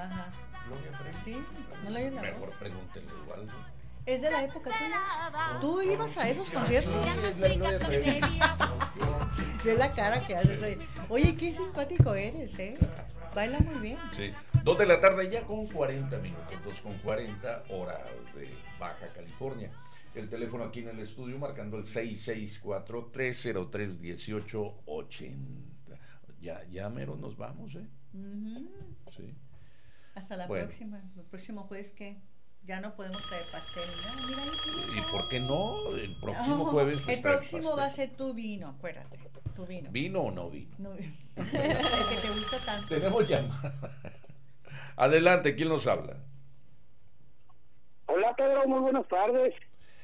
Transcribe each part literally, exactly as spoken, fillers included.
Ajá. Gloria Trevi. Sí, no le oyes la Mejor voz. pregúntenle igual. Es de la época tuya. ¿Tú ibas a esos conciertos? Sí, es la Gloria Trevi. Es la cara que haces ahí. Oye, qué simpático eres, ¿eh? Baila muy bien. Sí. Dos de la tarde ya con cuarenta minutos, dos con cuarenta horas de Baja California. El teléfono aquí en el estudio marcando el seis seis cuatro, tres cero tres, uno ocho ocho cero. Ya, ya mero nos vamos, ¿eh? Uh-huh. Sí. Hasta la Bueno. próxima. El próximo jueves que ya no podemos traer pastel. ¿No? Mira, ahí ¿Y tienes. por qué no? El próximo No, jueves pues, el trae próximo pastel. va a ser tu vino, acuérdate. Tu vino. ¿Vino o no vino? No, el que te gusta tanto. Tenemos llamada. Adelante, ¿quién nos habla? Hola Pedro, muy buenas tardes.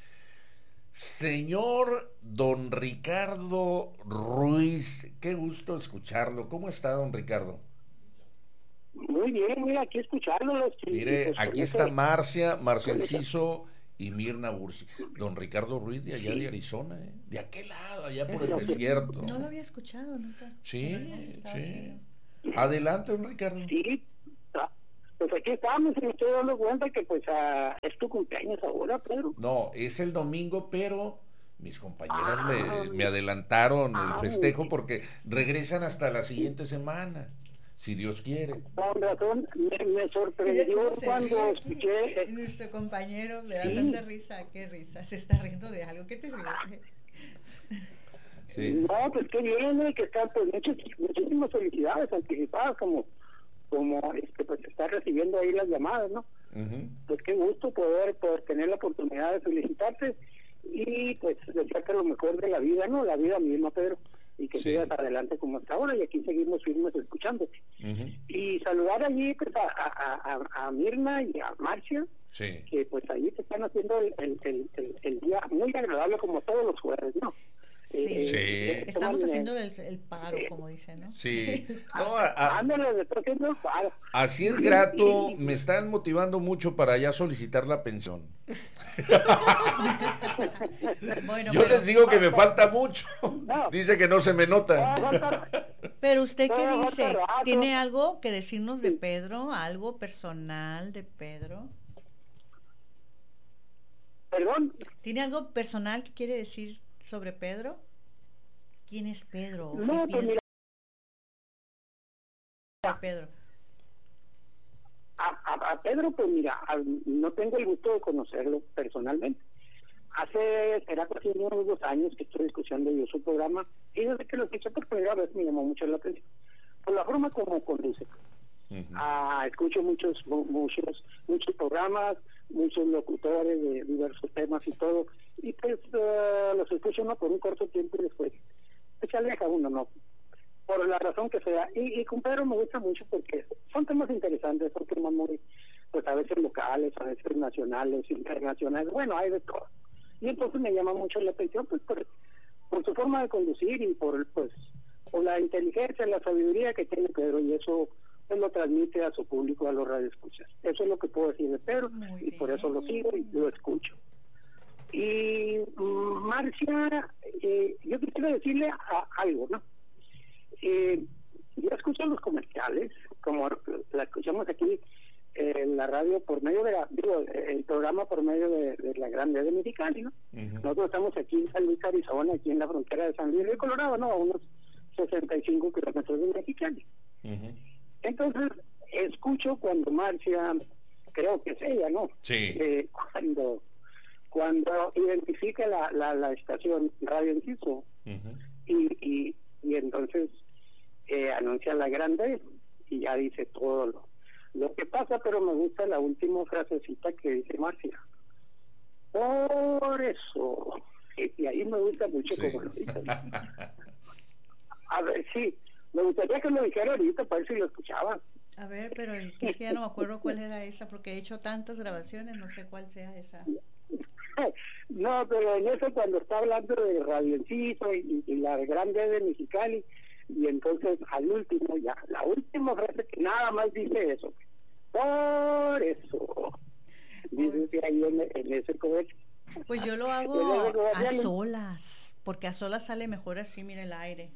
Señor don Ricardo Ruiz, qué gusto escucharlo. ¿Cómo está, don Ricardo? Muy bien, mira, aquí escuchándolos. y- y Mire, pues, con aquí ese- está Marcia, Marcia con ese- Enciso y Mirna Bursi. Don Ricardo Ruiz de allá de Arizona, ¿eh? De aquel lado, allá por el desierto. No lo había escuchado nunca. Sí, Pero hemos estado sí. aquí, Adelante, don Ricardo. Sí, ah, pues aquí estamos y me estoy dando cuenta que pues ah, es tu cumpleaños ahora, Pedro. No, es el domingo, pero mis compañeras Ah, me, me adelantaron ah, el festejo porque regresan hasta la siguiente semana, si Dios quiere. Con razón, me, me Mira sorprendió cómo se cuando ríe aquí. escuché... eh, Nuestro compañero le da Sí. tanta risa, qué risa. Se está riendo de algo. ¿Qué te ríes? Sí. No, pues qué bien, eh, que están, pues muchas, muchísimas felicidades anticipadas, como, como este, pues está recibiendo ahí las llamadas, ¿no? Ujú. Pues qué gusto poder, poder tener la oportunidad de felicitarte y pues desearte lo mejor de la vida, ¿no? La vida misma, Pedro, y que Sí. sigas adelante como hasta ahora y aquí seguimos firmes escuchándote. Ujú. Y saludar allí pues, a, a, a, a Mirna y a Marcia, Sí. que pues ahí te están haciendo el, el, el, el, el día muy agradable como todos los jueves, ¿no? Sí. Sí. Estamos toman, haciendo eh, el, el paro, como dicen, ¿no? Sí. No, a- a- Ándale, le estoy haciendo el paro. así es grato, me están motivando mucho para ya solicitar la pensión. Bueno, Yo pero, les digo que me falta mucho. No. Dice que no se me nota. pero usted qué Todavía dice, falta rato. ¿tiene algo que decirnos de Pedro? ¿Algo personal de Pedro? Perdón, ¿Tiene algo personal que quiere decir sobre Pedro? ¿Quién es Pedro? ¿Qué no, pues piensa mira, de Pedro? a, a, a Pedro, pues mira, a- no tengo el gusto de conocerlo personalmente. Hace, será casi unos dos años que estoy escuchando yo su programa y desde que lo escuché por primera vez me llamó mucho la atención. Por la forma como conduce. Ujú. Ah, escucho muchos mu- muchos muchos programas, muchos locutores de diversos temas y todo, y pues eh, los escucho uno por un corto tiempo y después pues, se aleja uno, ¿no? Por la razón que sea. Y, y con Pedro me gusta mucho porque son temas interesantes, son temas muy, pues a veces locales, a veces nacionales, internacionales, bueno, hay de todo. Y entonces me llama mucho la atención pues por, por su forma de conducir y por pues por la inteligencia, la sabiduría que tiene Pedro, y eso pues lo transmite a su público, a los radioescuchas. Eso es lo que puedo decir de Pedro, Muy y por eso lo bien. sigo y lo escucho. Y mm, Marcia, eh, yo quisiera decirle a- algo, ¿no? Eh, yo escucho los comerciales, como la escuchamos aquí eh, en la radio por medio de la, digo, el programa por medio de, de la Grande de Mexicali, ¿no? Ujú. Nosotros estamos aquí en San Luis, Arizona, aquí en la frontera de San Luis de Colorado, ¿no? A unos sesenta y cinco kilómetros de Mexicali. Ujú. Entonces, escucho cuando Marcia, creo que es ella, ¿no? Sí. Eh, cuando, cuando identifica la, la, la estación Radio Enciso Ujú. y, y, y entonces eh, anuncia la grande y ya dice todo lo, lo que pasa, pero me gusta la última frasecita que dice Marcia. Por eso, y ahí me gusta mucho Sí. como lo dice. A ver, sí, me gustaría que lo dijera ahorita para ver si lo escuchaba. A ver, pero el- es que ya no me acuerdo cuál era esa, porque he hecho tantas grabaciones, no sé cuál sea esa. No, pero en eso cuando está hablando de Radio Enciso y, y la grande de Mexicali, y entonces al último, ya, la última frase que nada más dice eso. Por eso. Dice ahí en, en ese comercio. Pues yo lo hago a solas, porque a solas sale mejor así, mira el aire.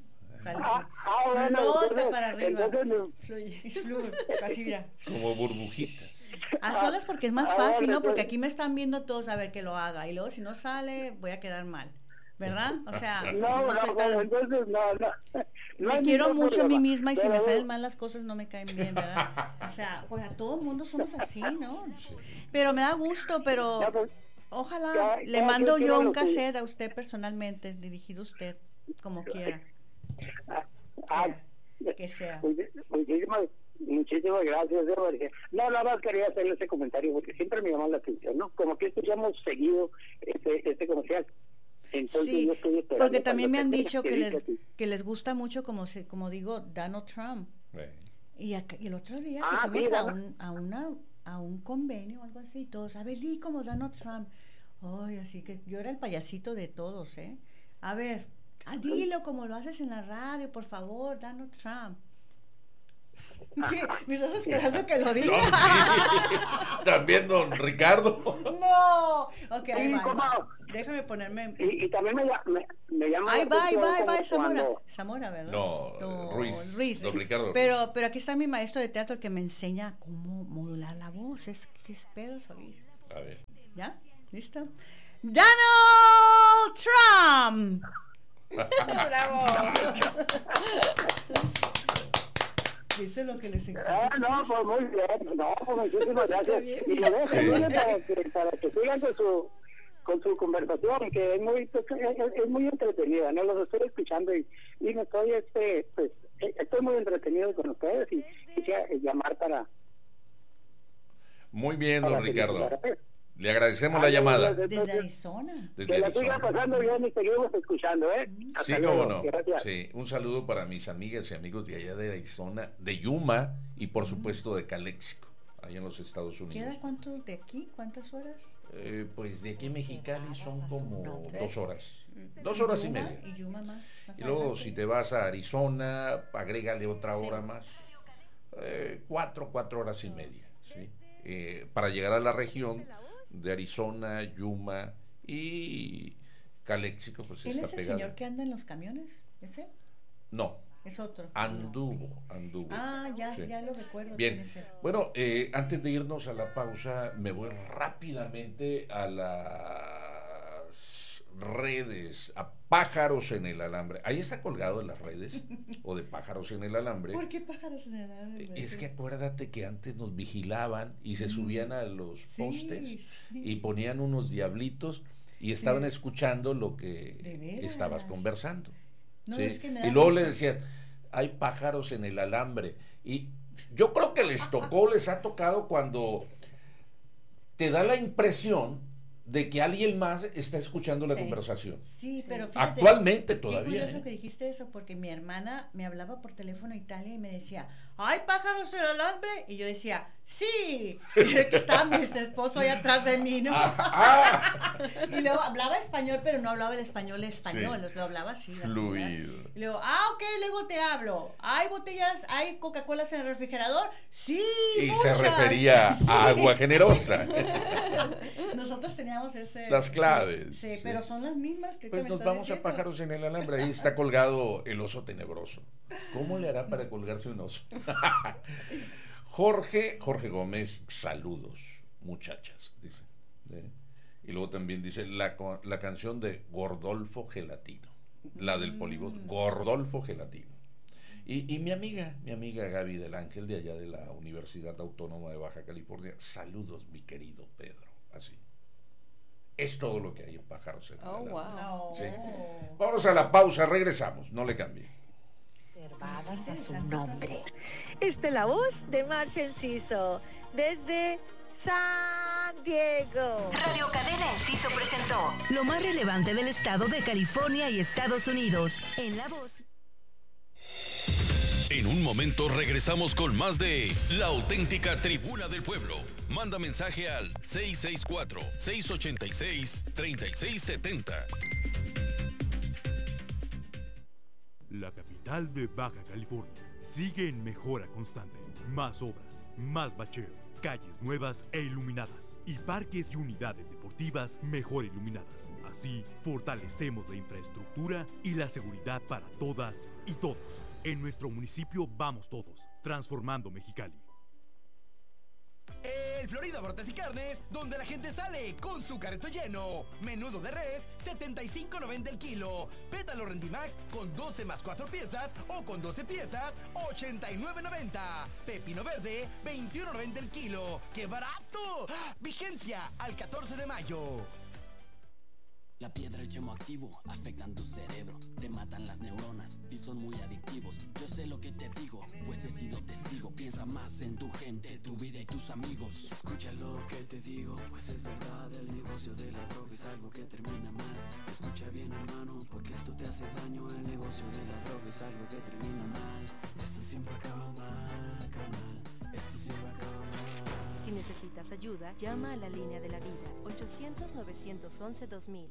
Sale Ah, así. ah, bueno, Flota entonces- para arriba. entonces no- Fluye. Es flujo. Así mira. Como burbujitas. A solas porque es más Ah, fácil, bueno, ¿no? Porque entonces- aquí me están viendo todos a ver que lo haga. Y luego si no sale, voy a quedar mal. ¿Verdad? O sea, No, no no, soy bueno, tan... entonces no, no. no Me hay quiero ningún mucho a mí problema. misma y si me Pero- salen mal las cosas no me caen bien, ¿verdad? O sea, pues a todo el mundo somos así, ¿no? Pero me da gusto, pero Ya, pues, ojalá cada- le cada mando quien yo tiene un lo suyo. cassette a usted personalmente, dirigido a usted, como quiera, Ah, ah, que sea. muchi- Muchísimas, muchísimas gracias, eh, porque- No, nada más quería hacerle ese comentario porque siempre me llamó la atención, ¿no? Como que escuchamos seguido este, este comercial. Entonces Sí, yo estoy esperando porque también me han cuando te- dicho que que les, diga ti. que les gusta mucho, como se, como digo, Donald Trump. Eh, Y, acá- y el otro día que Ah, fuimos mira. a un, a una a un convenio o algo así, y todos, a ver, di como Donald Trump. Ay, así que yo era el payasito de todos, ¿eh? A ver, ah, dilo como lo haces en la radio, por favor, Donald Trump. ¿Qué? ¿Me estás esperando que lo No, diga? sí. También don Ricardo. No. Ok, ahí Sí, va, ahí ¿cómo? va. Déjame ponerme. Y, y también me, lla- me, me llama Ay, la bye, atención bye, como bye, Zamora. cuando- Zamora, ¿verdad? No, Ruiz, don Ricardo Ruiz. Pero, pero aquí está mi maestro de teatro que me enseña cómo modular la voz. Es que es Pedro Solís. A ver. ¿Ya? ¿Listo? ¡Donald Trump! ¡Bravo! Dice lo que les encanta. Ah, no, pues muy bien. No, pues muchísimas gracias. bien. Y lo dejo Sí. libre para que, para que sigan con su, con su conversación, que es muy, pues, es, es muy entretenida, ¿no? Los estoy escuchando y, y me estoy, este, pues, eh, estoy muy entretenido con ustedes y quisiera llamar para... Muy bien, para don Ricardo. felicitar. Le agradecemos Ah, la llamada. desde- Desde Arizona. Desde Que la siga Arizona. pasando bien y seguimos escuchando, ¿eh? Hasta Sí, luego. cómo no. Gracias. Sí, un saludo para mis amigas y amigos de allá de Arizona, de Yuma y por supuesto de Calexico, allá en los Estados Unidos. ¿Queda cuánto de aquí? ¿Cuántas horas? Eh, pues de aquí a Mexicali son como Tres. dos horas. Dos horas y Yuma, media. Y Yuma más. más Y luego adelante. si te vas a Arizona, agrégale otra hora más. Eh, cuatro, cuatro horas y media. ¿sí? Eh, para llegar a la región de Arizona, Yuma y Calexico, pues ¿Él está es el pegado. señor que anda en los camiones? ¿Es él? No, Es otro. anduvo, anduvo. Ah, ya, Sí. ya lo recuerdo. Bien, quién es él. bueno, eh, antes de irnos a la pausa, me voy rápidamente a las redes, a Pájaros en el Alambre. Ahí está colgado en las redes, o de Pájaros en el Alambre. ¿Por qué pájaros en el aire? Es que acuérdate que antes nos vigilaban y se subían a los Sí, postes sí. y ponían unos diablitos y estaban Sí. escuchando lo ¿De que veras? estabas conversando. No, ¿sí? es que me da Y luego le risa. decían, hay pájaros en el alambre. Y yo creo que les tocó, les ha tocado cuando te da la impresión de que alguien más está escuchando la Sí. conversación. Sí, pero fíjate, Actualmente qué todavía. curioso ¿eh? que dijiste eso, porque mi hermana me hablaba por teléfono a Italia y me decía, ¿hay pájaros en el alambre? Y yo decía, sí. Y estaba mi esposo ahí atrás de mí, ¿no? Ah, ah, Y luego hablaba español, pero no hablaba el español español, Sí. lo hablaba así. así, Fluido. ¿verdad? Y luego, ah, ok, luego te hablo. ¿Hay botellas, hay Coca-Colas en el refrigerador? Sí, y se muchas". refería Sí. a agua generosa. Nosotros teníamos ese... Las claves, Sí, sí. pero son las mismas que Pues me nos estás vamos a diciendo. pájaros en el alambre. Ahí está colgado el oso tenebroso. ¿Cómo le hará para colgarse un oso? Jorge, Jorge Gómez, saludos, muchachas, dice. ¿eh? Y luego también dice la, co- la canción de Gordolfo Gelatino, la del polibot, Gordolfo Gelatino. Y, y mi amiga, mi amiga Gaby del Ángel, de allá de la Universidad Autónoma de Baja California, saludos, mi querido Pedro, así. Es todo lo que hay en Pájaros en el Oh, Alambre. wow. Sí. Vamos a la pausa, regresamos, no le cambie. Reservadas a su nombre. Esta es la voz de Marcia Enciso desde San Diego. Radio Cadena Enciso presentó lo más relevante del estado de California y Estados Unidos. En la voz. En un momento regresamos con más de La Auténtica Tribuna del Pueblo. Manda mensaje al seis seis cuatro, seis ocho seis, tres seis siete cero. La capital de Baja California sigue en mejora constante. Más obras, más bacheo, calles nuevas e iluminadas y parques y unidades deportivas mejor iluminadas. Así fortalecemos la infraestructura y la seguridad para todas y todos. En nuestro municipio vamos todos, transformando Mexicali. El Florida Bortes y Carnes, donde la gente sale con su carrito lleno. Menudo de res, setenta y cinco noventa el kilo. Pétalo Rendimax con doce más cuatro piezas o con doce piezas, ochenta y nueve noventa. Pepino verde, veintiuno noventa el kilo. ¡Qué barato! Vigencia al catorce de mayo. La piedra y el yemo activo afectan tu cerebro, te matan las neuronas y son muy adictivos. Yo sé lo que te digo, pues he sido testigo. Piensa más en tu gente, tu vida y tus amigos. Escucha lo que te digo, pues es verdad. El negocio de la droga es algo que termina mal. Escucha bien, hermano, porque esto te hace daño. El negocio de la droga es algo que termina mal. Esto siempre acaba mal, carnal. Esto siempre acaba mal. Si necesitas ayuda, llama a la línea de la vida, ochocientos, novecientos once, dos mil.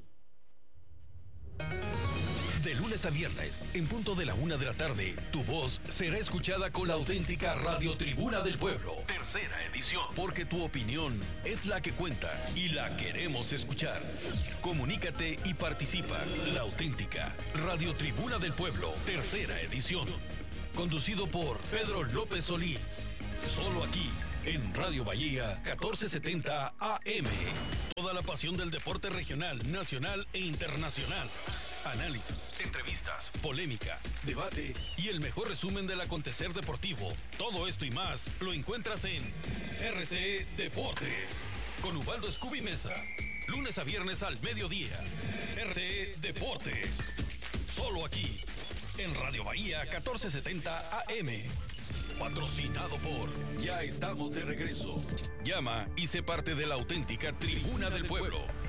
De lunes a viernes, en punto de la una de la tarde, tu voz será escuchada con la auténtica Radio Tribuna del Pueblo. Tercera edición. Porque tu opinión es la que cuenta y la queremos escuchar. Comunícate y participa. La auténtica Radio Tribuna del Pueblo. Tercera edición. Conducido por Pedro López Solís. Solo aquí, en Radio Bahía, catorce setenta A M. Toda la pasión del deporte regional, nacional e internacional. Análisis, entrevistas, polémica, debate y el mejor resumen del acontecer deportivo. Todo esto y más lo encuentras en R C E Deportes. Con Ubaldo Scooby Mesa. Lunes a viernes al mediodía. R C E Deportes. Solo aquí, en Radio Bahía catorce setenta A M. Patrocinado por Ya estamos de regreso. Llama y sé parte de la auténtica Tribuna del Pueblo.